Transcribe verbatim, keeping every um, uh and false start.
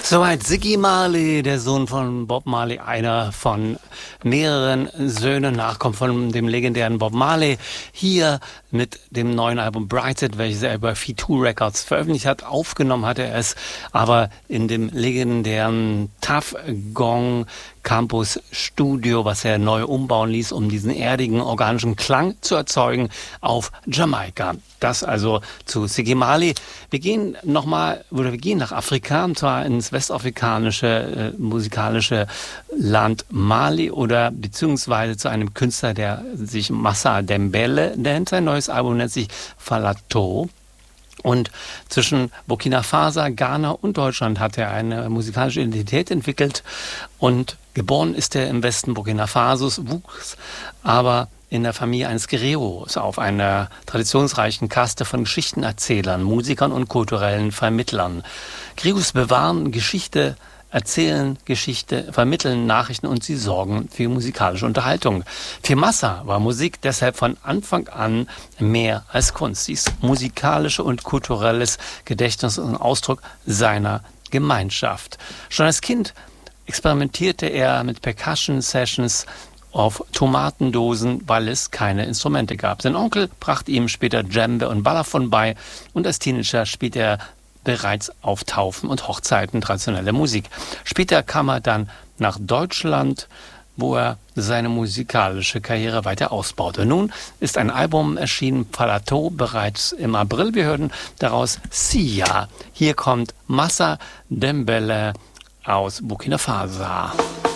Soweit Ziggy Marley, der Sohn von Bob Marley, einer von mehreren Söhnen, Nachkommen von dem legendären Bob Marley, hier mit dem neuen Album Brighted, welches er über V zwei Records veröffentlicht hat. Aufgenommen hatte er es aber in dem legendären Tuff Gong Campus Studio, was er neu umbauen ließ, um diesen erdigen, organischen Klang zu erzeugen auf Jamaika. Das also zu Ziggy Marley. Wir gehen nochmal, oder wir gehen nach Afrika, und zwar ins westafrikanische äh, musikalische Land Mali oder beziehungsweise zu einem Künstler, der sich Massa Dembele nennt. Sein neues Album nennt sich Falato. Und zwischen Burkina Faso, Ghana und Deutschland hat er eine musikalische Identität entwickelt. Und geboren ist er im Westen Burkina Fasos, wuchs aber in der Familie eines Guerreros auf, einer traditionsreichen Kaste von Geschichtenerzählern, Musikern und kulturellen Vermittlern. Guerreros bewahren Geschichte, erzählen Geschichte, vermitteln Nachrichten und sie sorgen für musikalische Unterhaltung. Für Massa war Musik deshalb von Anfang an mehr als Kunst. Sie ist musikalische und kulturelles Gedächtnis und Ausdruck seiner Gemeinschaft. Schon als Kind experimentierte er mit Percussion-Sessions auf Tomatendosen, weil es keine Instrumente gab. Sein Onkel brachte ihm später Djembe und Balafon bei und als Teenager spielte er bereits auf Taufen und Hochzeiten traditionelle Musik. Später kam er dann nach Deutschland, wo er seine musikalische Karriere weiter ausbaute. Nun ist ein Album erschienen, Falato, bereits im April. Wir hören daraus Sia. Hier kommt Massa Dembele aus Burkina Faso.